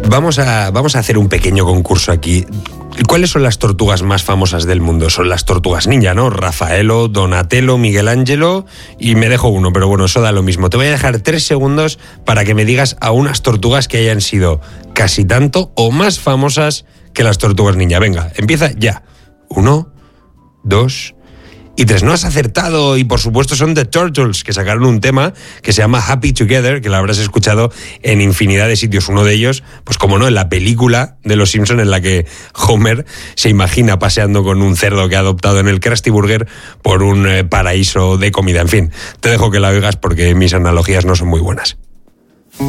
Vamos a hacer un pequeño concurso aquí. ¿Cuáles son las tortugas más famosas del mundo? Son las tortugas ninja, ¿no? Rafaelo, Donatello, Michelangelo y me dejo uno, pero bueno, eso da lo mismo. Te voy a dejar 3 segundos para que me digas a unas tortugas que hayan sido casi tanto o más famosas que las tortugas ninja. Venga, empieza ya. 1, 2 y 3. No has acertado y por supuesto son The Turtles, que sacaron un tema que se llama Happy Together, que lo habrás escuchado en infinidad de sitios. Uno de ellos, pues como no, en la película de Los Simpson en la que Homer se imagina paseando con un cerdo que ha adoptado en el Krusty Burger por un paraíso de comida. En fin, te dejo que la oigas porque mis analogías no son muy buenas.